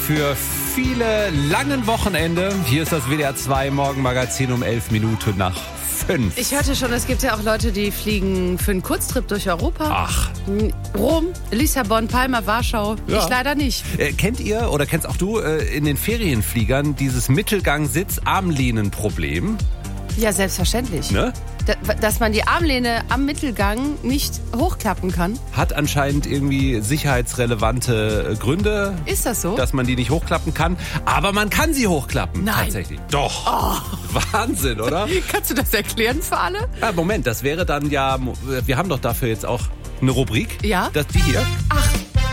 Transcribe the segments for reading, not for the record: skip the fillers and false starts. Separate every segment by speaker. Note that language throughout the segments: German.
Speaker 1: für viele langen Wochenende. Hier ist das WDR 2 Morgenmagazin um 11 Minuten nach 5.
Speaker 2: Ich hörte schon, es gibt ja auch Leute, die fliegen für einen Kurztrip durch Europa.
Speaker 1: Ach.
Speaker 2: Rom, Lissabon, Palma, Warschau.
Speaker 1: Ja.
Speaker 2: Ich leider nicht.
Speaker 1: Kennt ihr oder kennst auch du in den Ferienfliegern dieses Mittelgang-Sitz-Armlehnen-Problem?
Speaker 2: Ja, selbstverständlich.
Speaker 1: Ne?
Speaker 2: Dass man die Armlehne am Mittelgang nicht hochklappen kann.
Speaker 1: Hat anscheinend irgendwie sicherheitsrelevante Gründe.
Speaker 2: Ist das so?
Speaker 1: Dass man die nicht hochklappen kann. Aber man kann sie hochklappen.
Speaker 2: Nein.
Speaker 1: Tatsächlich. Doch.
Speaker 2: Oh.
Speaker 1: Wahnsinn, oder?
Speaker 2: Kannst du das erklären für alle?
Speaker 1: Ja, Moment, das wäre dann ja... Wir haben doch dafür jetzt auch eine Rubrik.
Speaker 2: Ja?
Speaker 1: Die hier.
Speaker 2: Ach.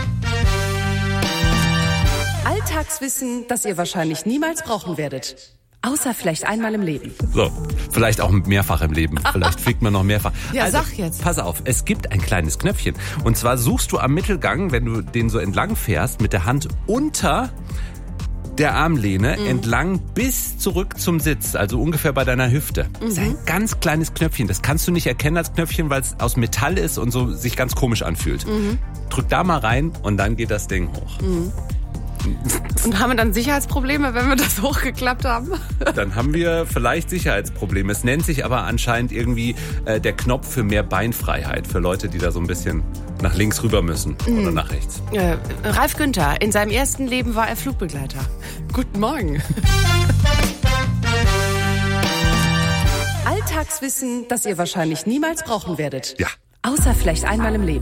Speaker 2: Alltagswissen, das ihr wahrscheinlich niemals brauchen werdet. Außer vielleicht einmal im Leben.
Speaker 1: So, vielleicht auch mehrfach im Leben. Vielleicht fliegt man noch mehrfach.
Speaker 2: Ja,
Speaker 1: also,
Speaker 2: sag jetzt.
Speaker 1: Pass auf, es gibt ein kleines Knöpfchen. Und zwar suchst du am Mittelgang, wenn du den so entlang fährst, mit der Hand unter der Armlehne entlang bis zurück zum Sitz, also ungefähr bei deiner Hüfte. Das ist ein ganz kleines Knöpfchen. Das kannst du nicht erkennen als Knöpfchen, weil es aus Metall ist und so sich ganz komisch anfühlt. Drück da mal rein und dann geht das Ding hoch.
Speaker 2: Und haben wir dann Sicherheitsprobleme, wenn wir das hochgeklappt haben?
Speaker 1: Dann haben wir vielleicht Sicherheitsprobleme. Es nennt sich aber anscheinend irgendwie der Knopf für mehr Beinfreiheit. Für Leute, die da so ein bisschen nach links rüber müssen oder nach rechts.
Speaker 2: Ralf Günther, in seinem ersten Leben war er Flugbegleiter. Guten Morgen. Alltagswissen, das ihr wahrscheinlich niemals brauchen werdet.
Speaker 1: Ja.
Speaker 2: Außer vielleicht einmal im Leben.